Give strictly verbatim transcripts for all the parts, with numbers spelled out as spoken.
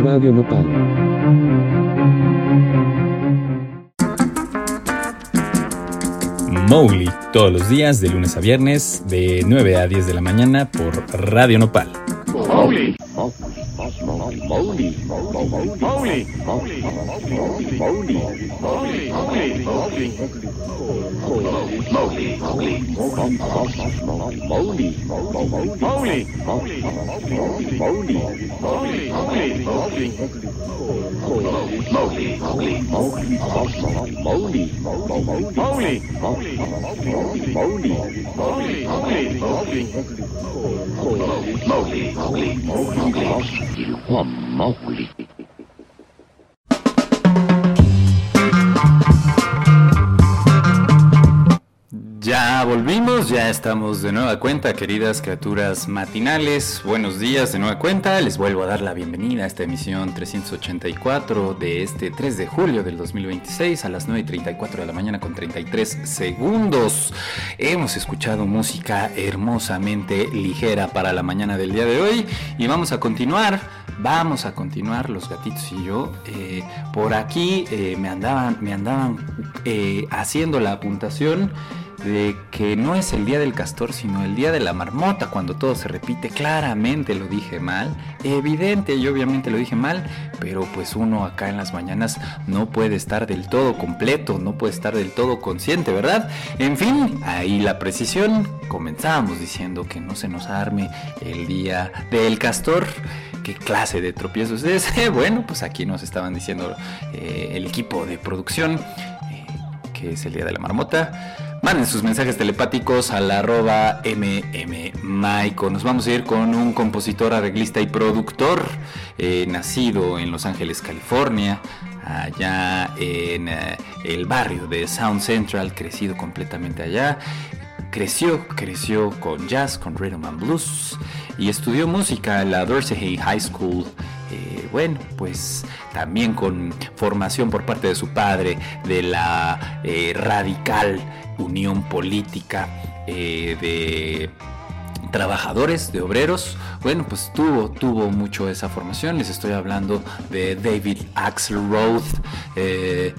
Radio Nopal. Mowgli, todos los días de lunes a viernes de nueve a diez de la mañana por Radio Nopal. Mowgli. Mowgli. Mowgli. Mowgli. Ya volvimos, ya estamos de nueva cuenta, queridas criaturas matinales. Buenos días de nueva cuenta, les vuelvo a dar la bienvenida a esta emisión trescientos ochenta y cuatro de este tres de julio del dos mil veintiséis a las nueve y treinta y cuatro de la mañana con treinta y tres segundos. Hemos escuchado música hermosamente ligera para la mañana del día de hoy y vamos a continuar, vamos a continuar los gatitos y yo. Eh, por aquí eh, me andaban, me andaban eh, haciendo la apuntación de que no es el día del castor, sino el día de la marmota, cuando todo se repite. Claramente lo dije mal, evidente y obviamente lo dije mal, pero pues uno acá en las mañanas no puede estar del todo completo, no puede estar del todo consciente, ¿verdad? En fin, ahí la precisión. Comenzábamos diciendo que no se nos arme el día del castor. ¿Qué clase de tropiezo es ese? Bueno, pues aquí nos estaban diciendo eh, el equipo de producción eh, que es el día de la marmota. Manden sus mensajes telepáticos al arroba mmmaico. Nos vamos a ir con un compositor, arreglista y productor eh, nacido en Los Ángeles, California, allá en eh, el barrio de Sound Central, crecido completamente allá. Creció, creció con jazz, con rhythm and blues y estudió música en la Dorsey High School. Eh, bueno, pues también con formación por parte de su padre de la eh, radical Unión Política eh, de Trabajadores, de Obreros. Bueno, pues tuvo, tuvo mucho esa formación. Les estoy hablando de David Axelrod, eh,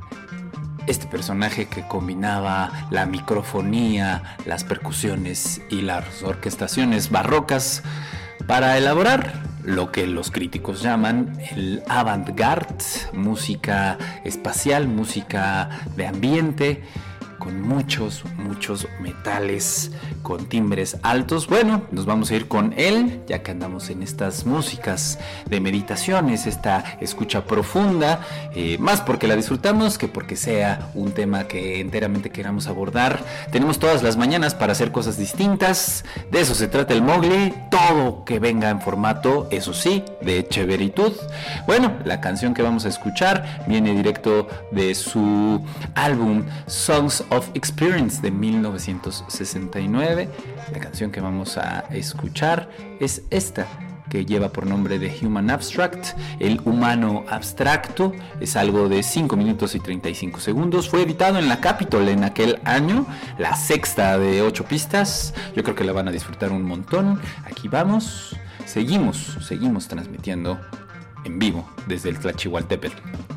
este personaje que combinaba la microfonía, las percusiones y las orquestaciones barrocas para elaborar lo que los críticos llaman el avant-garde, música espacial, música de ambiente, con muchos, muchos metales, con timbres altos. Bueno, nos vamos a ir con él, ya que andamos en estas músicas de meditaciones, esta escucha profunda, eh, más porque la disfrutamos que porque sea un tema que enteramente queramos abordar. Tenemos todas las mañanas para hacer cosas distintas, de eso se trata el Mowgli, todo que venga en formato, eso sí, de chéveritud. Bueno, la canción que vamos a escuchar viene directo de su álbum Songs of Experience de mil novecientos sesenta y nueve. La canción que vamos a escuchar es esta, que lleva por nombre de Human Abstract, el humano abstracto. Es algo de cinco minutos y treinta y cinco segundos. Fue editado en la Capitol en aquel año, la sexta de ocho pistas. Yo creo que la van a disfrutar un montón. Aquí vamos, seguimos, seguimos transmitiendo en vivo desde el Tlachihualtepetl.